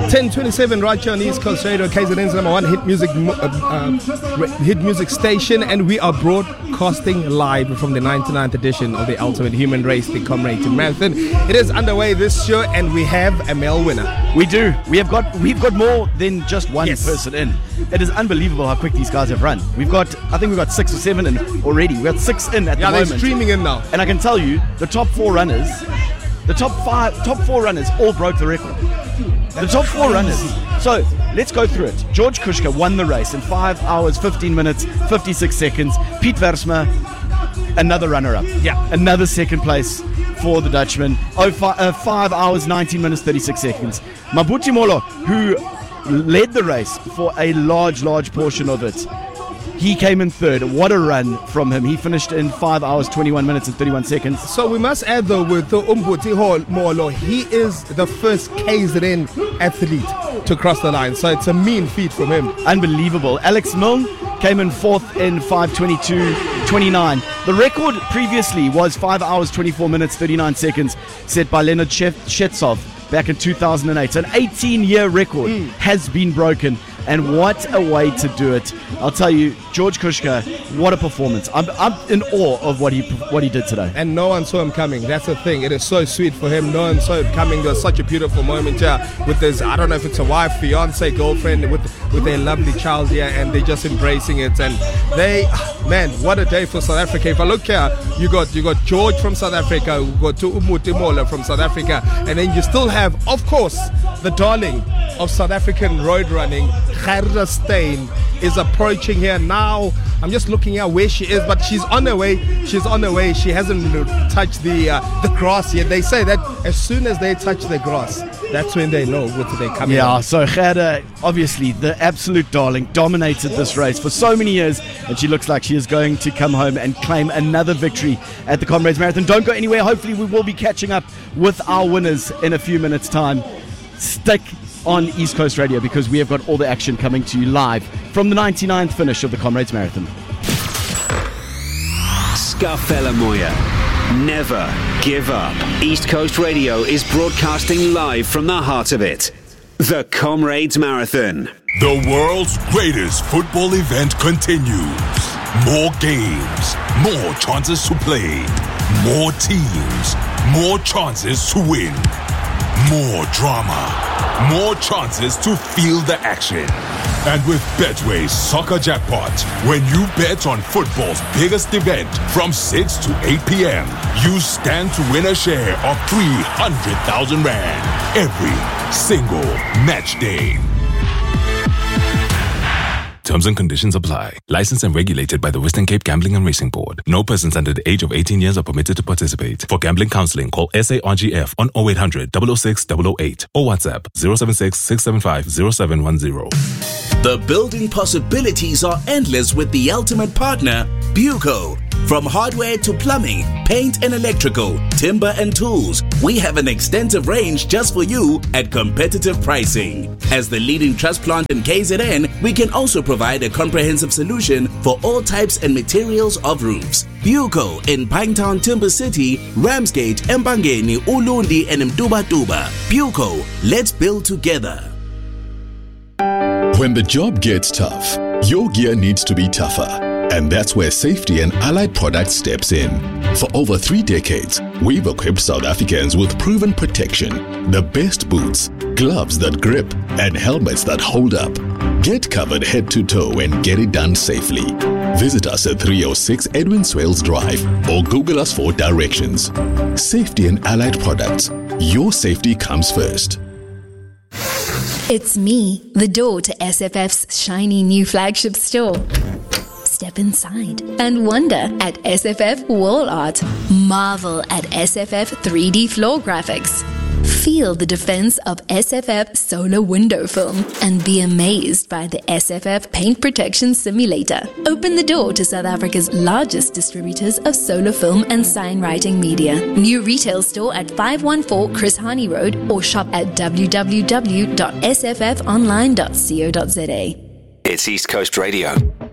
10:27 right here on East Coast Radio, KZN's number one hit music station, and we are broadcasting live from the 99th edition of the Ultimate Human Race, the Comrades Marathon. It is underway this year, and we have a male winner. We do. We've got more than just one person in. It is unbelievable how quick these guys have run. I think we've got 6 or 7 in already. We've got 6 in at the moment. Yeah, they're streaming in now. And I can tell you, the top 4 runners all broke the record. The top 4 runners. So let's go through it. George Kushka won the race in 5 hours, 15 minutes, 56 seconds. Piet Versma, another runner-up. Yeah. Another second place for the Dutchman. 5 hours, 19 minutes, 36 seconds. Mabuti Molo, who led the race for a large portion of it, he came in third. What a run from him. He finished in 5 hours, 21 minutes and 31 seconds. So we must add though with Umbuti Molo, he is the first KZN athlete to cross the line. So it's a mean feat from him. Unbelievable. Alex Milne came in fourth in 5:22.29. The record previously was 5 hours, 24 minutes, 39 seconds, set by Leonard Shetsov back in 2008. An 18-year record has been broken. And what a way to do it. I'll tell you, George Kushka, what a performance. I'm in awe of what he did today. And no one saw him coming. That's the thing. It is so sweet for him. No one saw him coming. There was such a beautiful moment here with his, I don't know if it's a wife, fiance, girlfriend, with their lovely child here, and they're just embracing it. And man, what a day for South Africa. If I look here, you got George from South Africa, you got Umbuti Molo from South Africa, and then you still have, of course, the darling of South African road running, Gerda Steyn, is approaching here now. I'm just looking at where she is, but she's on her way. She hasn't touched the grass yet. They say that as soon as they touch the grass, that's when they know what they're coming. Yeah, so Gerda, obviously the absolute darling, dominated this race for so many years, and she looks like she is going to come home and claim another victory at the Comrades Marathon. Don't go anywhere. Hopefully we will be catching up with our winners in a few minutes' time. Stick on East Coast Radio, because we have got all the action coming to you live from the 99th finish of the Comrades Marathon. Scafella Moya. Never give up. East Coast Radio is broadcasting live from the heart of it. The Comrades Marathon. The world's greatest football event continues. More games, more chances to play, more teams, more chances to win. More drama, more chances to feel the action. And with Betway's Soccer Jackpot, when you bet on football's biggest event from 6 to 8 p.m., you stand to win a share of 300,000 Rand every single match day. Terms and conditions apply. Licensed and regulated by the Western Cape Gambling and Racing Board. No persons under the age of 18 years are permitted to participate. For gambling counseling, call SARGF on 0800 006 008 or WhatsApp 076 675 0710. The building possibilities are endless with the ultimate partner, Buco. From hardware to plumbing, paint and electrical, timber and tools, we have an extensive range just for you at competitive pricing. As the leading truss plant in KZN, we can also provide a comprehensive solution for all types and materials of roofs. Buco in Pinetown, Timber City, Ramsgate, Mbangeni, Ulundi and Mdubatuba. Buco, let's build together. When the job gets tough, your gear needs to be tougher. And that's where Safety and Allied Products steps in. For over 3 decades, we've equipped South Africans with proven protection, the best boots, gloves that grip, and helmets that hold up. Get covered head to toe and get it done safely. Visit us at 306 Edwin Swales Drive or Google us for directions. Safety and Allied Products. Your safety comes first. It's me, the door to SFF's shiny new flagship store. Step inside and wonder at SFF wall art. Marvel at SFF 3D floor graphics. Feel the defense of SFF solar window film and be amazed by the SFF paint protection simulator. Open the door to South Africa's largest distributors of solar film and sign writing media. New retail store at 514 Chris Hani Road or shop at www.sffonline.co.za. It's East Coast Radio.